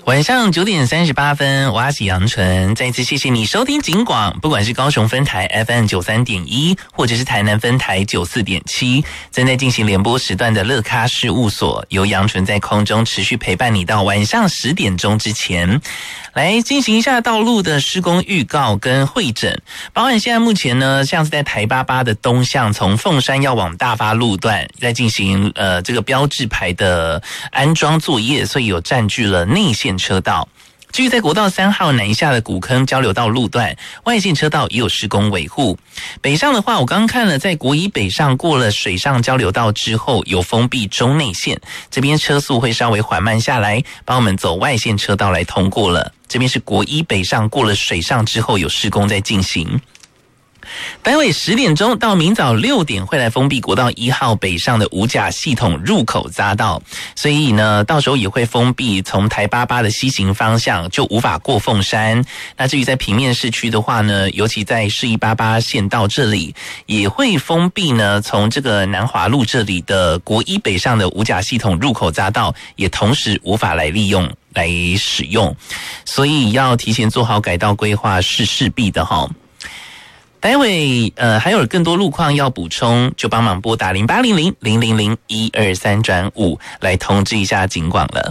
晚上9点38分，我是杨纯，再一次谢谢你收听警广，不管是高雄分台 FM93.1，或者是台南分台94.7，正在进行联播时段的乐咖事务所，由杨纯在空中持续陪伴你到晚上10点钟之前，来进行一下道路的施工预告跟会诊。包含现在目前呢，像是在台88的东向，从凤山要往大发路段，在进行这个标志牌的安装作业，所以有占据了内线车道。至于在国道3号南下的古坑交流道路段，外线车道也有施工维护。北上的话，我刚刚看了，在国一北上过了水上交流道之后，有封闭中内线，这边车速会稍微缓慢下来，帮我们走外线车道来通过了。这边是国一北上过了水上之后，有施工在进行。待会10点钟到明早6点会来封闭国道1号北上的五甲系统入口匝道，所以呢，到时候也会封闭从台88的西行方向就无法过凤山。那至于在平面市区的话呢，尤其在市188县道这里也会封闭呢，从这个南华路这里的国一北上的五甲系统入口匝道也同时无法来利用来使用，所以要提前做好改道规划是势必的齁。待会还有更多路况要补充，就帮忙拨打0800-000-123-5来通知一下警广了。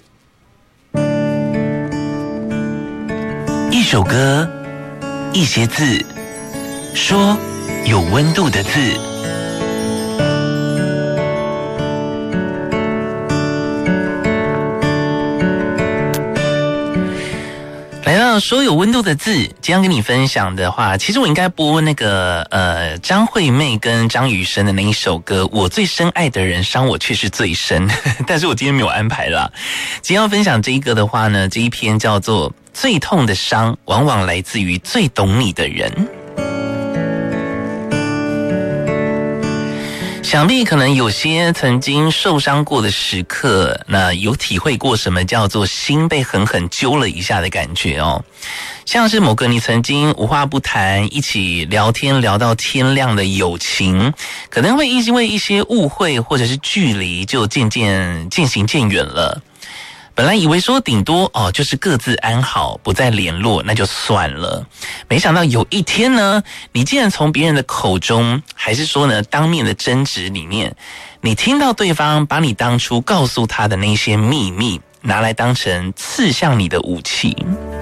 一首歌，一些字，说有温度的字。来到说有温度的字，今天跟你分享的话，其实我应该播那个张惠妹跟张雨生的那一首歌，我最深爱的人伤我却是最深，但是我今天没有安排啦。今天要分享这一个的话呢，这一篇叫做最痛的伤往往来自于最懂你的人。想必可能有些曾经受伤过的时刻，那有体会过什么叫做心被狠狠揪了一下的感觉哦。像是某个你曾经无话不谈，一起聊天聊到天亮的友情，可能会因为一些误会或者是距离，就渐行渐远了。本来以为说顶多就是各自安好，不再联络，那就算了。没想到有一天呢，你竟然从别人的口中，还是说呢当面的争执里面，你听到对方把你当初告诉他的那些秘密，拿来当成刺向你的武器。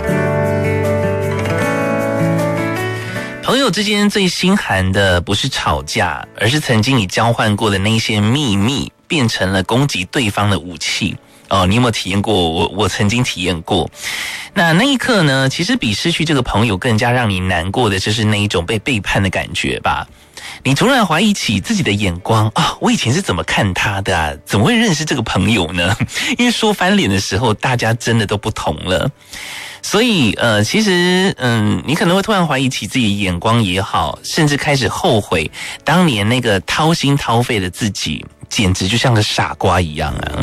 朋友之间最心寒的不是吵架，而是曾经你交换过的那些秘密，变成了攻击对方的武器。你有没有体验过？我曾经体验过。那一刻呢，其实比失去这个朋友更加让你难过的，就是那一种被背叛的感觉吧。你突然怀疑起自己的眼光我以前是怎么看他的啊？怎么会认识这个朋友呢？因为说翻脸的时候，大家真的都不同了。所以其实你可能会突然怀疑起自己的眼光也好，甚至开始后悔当年那个掏心掏肺的自己，简直就像个傻瓜一样啊。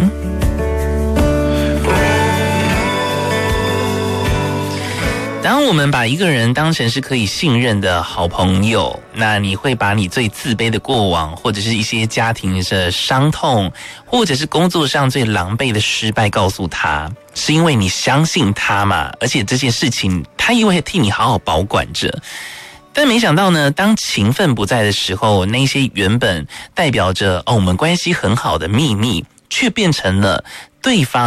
当我们把一个人当成是可以信任的好朋友，那你会把你最自卑的过往，或者是一些家庭的伤痛，或者是工作上最狼狈的失败告诉他，是因为你相信他嘛，而且这件事情他也会替你好好保管着。但没想到呢，当情分不在的时候，那些原本代表着我们关系很好的秘密，却变成了对方